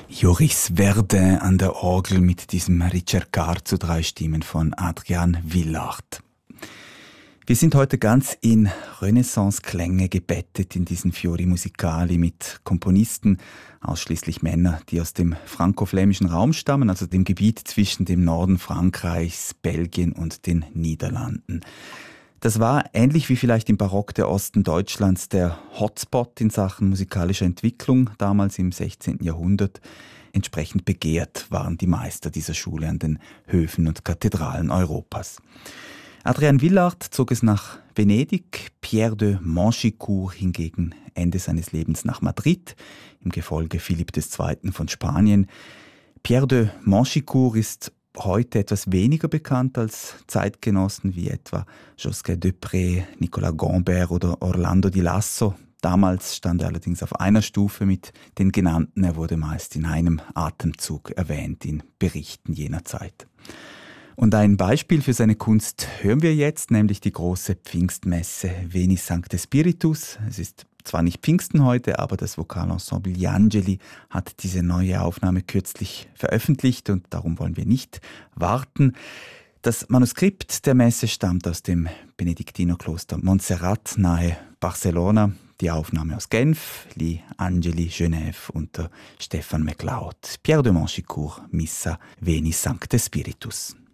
Joris Verdin an der Orgel mit diesem Ricercar zu 3 Stimmen von Adrian Villard. Wir sind heute ganz in Renaissance-Klänge gebettet in diesen Fiori Musicali mit Komponisten, ausschließlich Männer, die aus dem franko-flämischen Raum stammen, also dem Gebiet zwischen dem Norden Frankreichs, Belgien und den Niederlanden. Das war, ähnlich wie vielleicht im Barock der Osten Deutschlands, der Hotspot in Sachen musikalischer Entwicklung, damals im 16. Jahrhundert. Entsprechend begehrt waren die Meister dieser Schule an den Höfen und Kathedralen Europas. Adrian Villard zog es nach Venedig, Pierre de Manchicourt hingegen Ende seines Lebens nach Madrid, im Gefolge Philipp II. Von Spanien. Pierre de Manchicourt ist heute etwas weniger bekannt als Zeitgenossen wie etwa Josquin Dupré, Nicolas Gombert oder Orlando di Lasso. Damals stand er allerdings auf einer Stufe mit den genannten. Er wurde meist in einem Atemzug erwähnt in Berichten jener Zeit. Und ein Beispiel für seine Kunst hören wir jetzt, nämlich die große Pfingstmesse Veni Sancte Spiritus. Es ist zwar nicht Pfingsten heute, aber das Vokalensemble Gli Angeli hat diese neue Aufnahme kürzlich veröffentlicht und darum wollen wir nicht warten. Das Manuskript der Messe stammt aus dem Benediktinerkloster Montserrat nahe Barcelona. Die Aufnahme aus Genf, Gli Angeli Genève unter Stefan MacLeod. Pierre de Manchicourt, Missa Veni Sancte Spiritus.